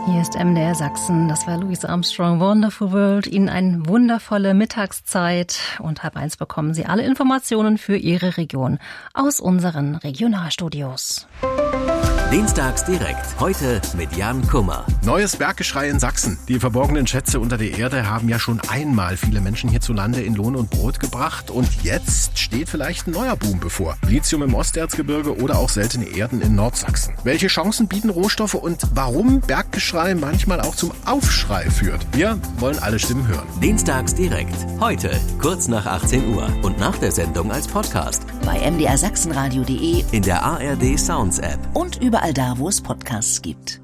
Hier ist MDR Sachsen, das war Louis Armstrong, Wonderful World. Ihnen eine wundervolle Mittagszeit und 12:30 bekommen Sie alle Informationen für Ihre Region aus unseren Regionalstudios. Dienstags direkt. Heute mit Jan Kummer. Neues Berggeschrei in Sachsen. Die verborgenen Schätze unter der Erde haben ja schon einmal viele Menschen hierzulande in Lohn und Brot gebracht. Und jetzt steht vielleicht ein neuer Boom bevor. Lithium im Osterzgebirge oder auch seltene Erden in Nordsachsen. Welche Chancen bieten Rohstoffe und warum Berggeschrei manchmal auch zum Aufschrei führt? Wir wollen alle Stimmen hören. Dienstags direkt. Heute, kurz nach 18 Uhr und nach der Sendung als Podcast. Bei mdrsachsenradio.de, in der ARD Sounds App und überall da, wo es Podcasts gibt.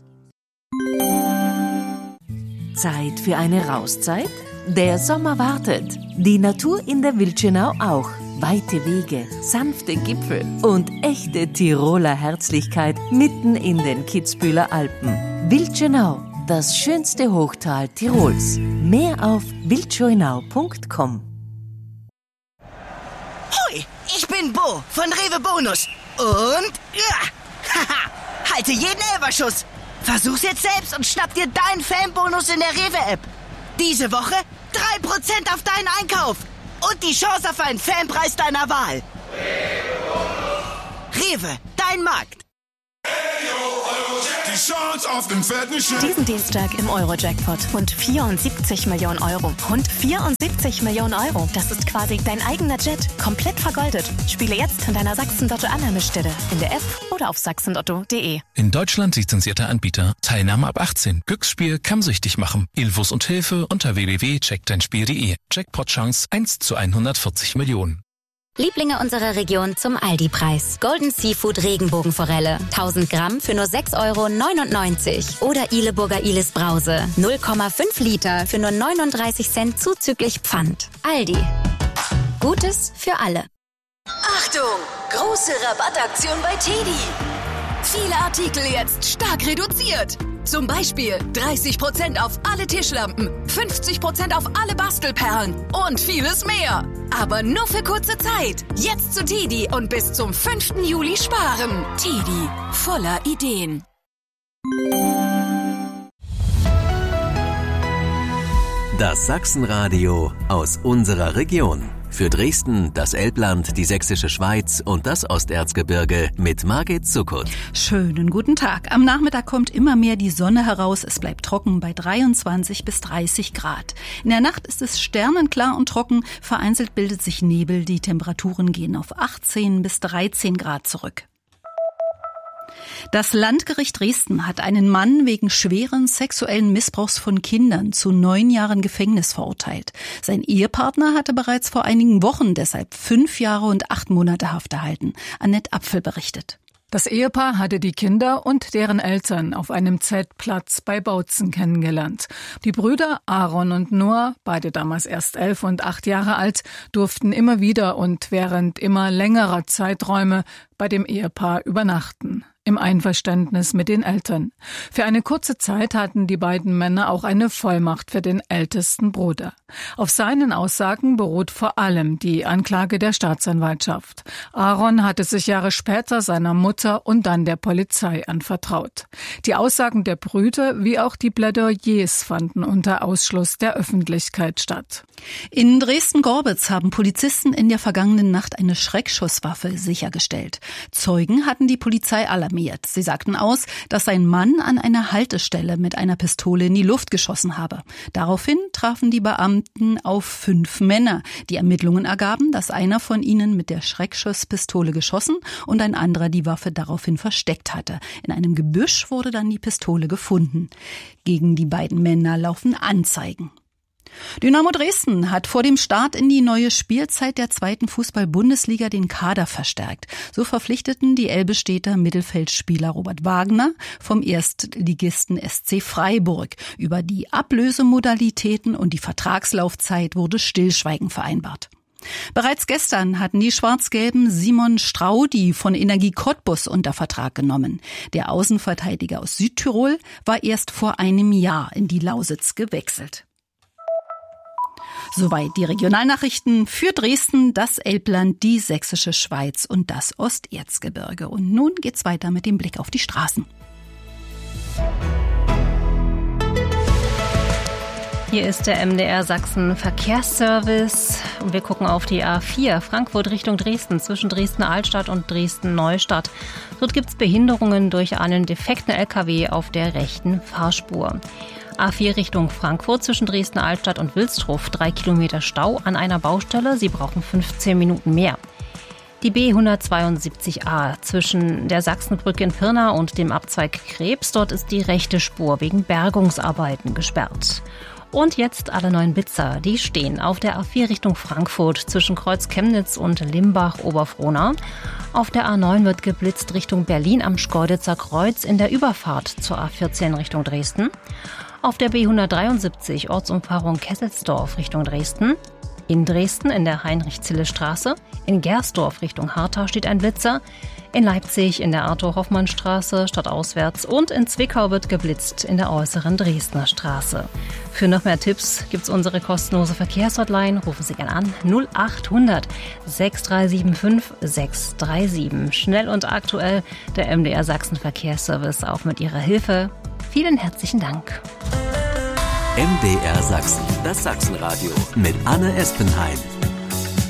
Zeit für eine Rauszeit? Der Sommer wartet. Die Natur in der Wildschönau auch. Weite Wege, sanfte Gipfel und echte Tiroler Herzlichkeit mitten in den Kitzbüheler Alpen. Wildschönau, das schönste Hochtal Tirols. Mehr auf wildschönau.com. Hoi, ich bin Bo von Rewe Bonus. Und haha, halte jeden Elferschuss. Versuch's jetzt selbst und schnapp dir deinen Fanbonus in der Rewe-App. Diese Woche 3% auf deinen Einkauf. Und die Chance auf einen Fanpreis deiner Wahl. Rewe, dein Markt. Die Chance auf den fetten Schein. Diesen Dienstag im Euro-Jackpot. Rund 74 Millionen Euro. Rund 74 Millionen Euro. Das ist quasi dein eigener Jet. Komplett vergoldet. Spiele jetzt an deiner Sachsen-Lotto-Annahmestelle. In der App oder auf sachsenlotto.de. In Deutschland lizenzierter Anbieter. Teilnahme ab 18. Glücksspiel kann süchtig machen. Infos und Hilfe unter www.checkdeinspiel.de. Jackpot-Chance 1 zu 140 Millionen. Lieblinge unserer Region zum Aldi-Preis. Golden Seafood Regenbogenforelle. 1000 Gramm für nur 6,99 € Oder Ihleburger Ilis Brause. 0,5 Liter für nur 39 Cent zuzüglich Pfand. Aldi. Gutes für alle. Achtung! Große Rabattaktion bei TEDi. Viele Artikel jetzt stark reduziert. Zum Beispiel 30% auf alle Tischlampen, 50% auf alle Bastelperlen und vieles mehr. Aber nur für kurze Zeit. Jetzt zu TEDi und bis zum 5. Juli sparen. TEDi, voller Ideen. Das Sachsenradio aus unserer Region. Für Dresden, das Elbland, die Sächsische Schweiz und das Osterzgebirge mit Margit Zuckert. Schönen guten Tag. Am Nachmittag kommt immer mehr die Sonne heraus. Es bleibt trocken bei 23 bis 30 Grad. In der Nacht ist es sternenklar und trocken. Vereinzelt bildet sich Nebel. Die Temperaturen gehen auf 18 bis 13 Grad zurück. Das Landgericht Dresden hat einen Mann wegen schweren sexuellen Missbrauchs von Kindern zu 9 Jahren Gefängnis verurteilt. Sein Ehepartner hatte bereits vor einigen Wochen deshalb 5 Jahre und 8 Monate Haft erhalten. Annette Apfel berichtet. Das Ehepaar hatte die Kinder und deren Eltern auf einem Zeltplatz bei Bautzen kennengelernt. Die Brüder Aaron und Noah, beide damals erst 11 und 8 Jahre alt, durften immer wieder und während immer längerer Zeiträume bei dem Ehepaar übernachten. Im Einverständnis mit den Eltern. Für eine kurze Zeit hatten die beiden Männer auch eine Vollmacht für den ältesten Bruder. Auf seinen Aussagen beruht vor allem die Anklage der Staatsanwaltschaft. Aaron hatte sich Jahre später seiner Mutter und dann der Polizei anvertraut. Die Aussagen der Brüder wie auch die Plädoyers fanden unter Ausschluss der Öffentlichkeit statt. In Dresden-Gorbitz haben Polizisten in der vergangenen Nacht eine Schreckschusswaffe sichergestellt. Zeugen hatten die Polizei alarmiert. Sie sagten aus, dass ein Mann an einer Haltestelle mit einer Pistole in die Luft geschossen habe. Daraufhin trafen die Beamten auf 5 Männer. Die Ermittlungen ergaben, dass einer von ihnen mit der Schreckschusspistole geschossen und ein anderer die Waffe daraufhin versteckt hatte. In einem Gebüsch wurde dann die Pistole gefunden. Gegen die beiden Männer laufen Anzeigen. Dynamo Dresden hat vor dem Start in die neue Spielzeit der 2. Fußball-Bundesliga den Kader verstärkt. So verpflichteten die Elbe-Städter Mittelfeldspieler Robert Wagner vom Erstligisten SC Freiburg. Über die Ablösemodalitäten und die Vertragslaufzeit wurde Stillschweigen vereinbart. Bereits gestern hatten die Schwarz-Gelben Simon Straudi von Energie Cottbus unter Vertrag genommen. Der Außenverteidiger aus Südtirol war erst vor einem Jahr in die Lausitz gewechselt. Soweit die Regionalnachrichten für Dresden, das Elbland, die Sächsische Schweiz und das Osterzgebirge. Und nun geht's weiter mit dem Blick auf die Straßen. Hier ist der MDR Sachsen Verkehrsservice und wir gucken auf die A4 Frankfurt Richtung Dresden zwischen Dresden-Altstadt und Dresden-Neustadt. Dort gibt es Behinderungen durch einen defekten LKW auf der rechten Fahrspur. A4 Richtung Frankfurt zwischen Dresden-Altstadt und Wilsdruff 3 Kilometer Stau an einer Baustelle. Sie brauchen 15 Minuten mehr. Die B172a zwischen der Sachsenbrücke in Pirna und dem Abzweig Krebs. Dort ist die rechte Spur wegen Bergungsarbeiten gesperrt. Und jetzt alle neuen Blitzer, die stehen auf der A4 Richtung Frankfurt zwischen Kreuz Chemnitz und Limbach-Oberfrohna. Auf der A9 wird geblitzt Richtung Berlin am Schkeuditzer Kreuz in der Überfahrt zur A14 Richtung Dresden. Auf der B173 Ortsumfahrung Kesselsdorf Richtung Dresden. In Dresden in der Heinrich-Zille-Straße. In Gersdorf Richtung Hartau steht ein Blitzer. In Leipzig in der Arthur-Hoffmann-Straße stadtauswärts und in Zwickau wird geblitzt in der äußeren Dresdner Straße. Für noch mehr Tipps gibt's unsere kostenlose Verkehrshotline. Rufen Sie gerne an 0800 6375 637. Schnell und aktuell der MDR Sachsen Verkehrsservice auch mit Ihrer Hilfe. Vielen herzlichen Dank. MDR Sachsen, das Sachsenradio mit Anne Espenheim.